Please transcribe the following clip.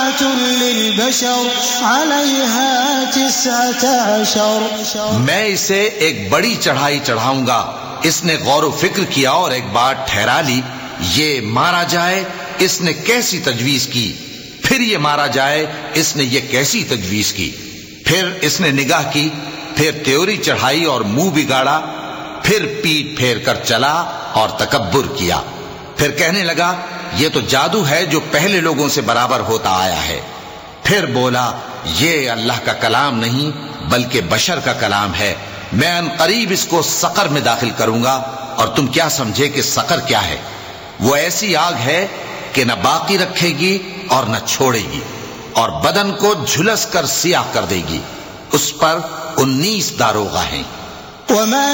मैं इसे एक बड़ी चढ़ाई चढ़ाऊंगा। इसने गौर फिक्र किया और एक बात ठहरा ली, ये मारा जाए, इसने कैसी तजवीज की, फिर ये मारा जाए, इसने ये कैसी तजवीज की। फिर इसने निगाह की, फिर त्योरी चढ़ाई और मुंह बिगाड़ा, फिर पीठ फेर कर चला और तकब्बुर किया। फिर कहने लगा, ये तो जादू है जो पहले लोगों से बराबर होता आया है। फिर बोला, ये अल्लाह का कलाम नहीं बल्कि बशर का कलाम है। मैं अनकरीब इसको सकर में दाखिल करूंगा और तुम क्या समझे कि सकर क्या है। वो ऐसी आग है कि न बाकी रखेगी और न छोड़ेगी और बदन को झुलस कर सियाह कर देगी। उस पर 19 दारोगा हैं।